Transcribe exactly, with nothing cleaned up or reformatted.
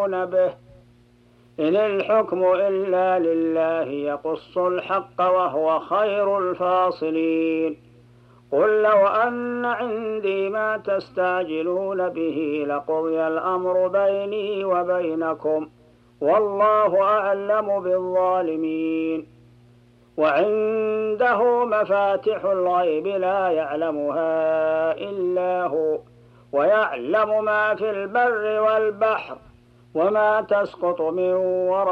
تستعجلون به إن الحكم إلا لله يقص الحق وهو خير الفاصلين قل لو أن عندي ما تستعجلون به لقضي الأمر بيني وبينكم والله أعلم بالظالمين وعنده مفاتح الغيب لا يعلمها إلا هو ويعلم ما في البر والبحر وما تسقط من ورقة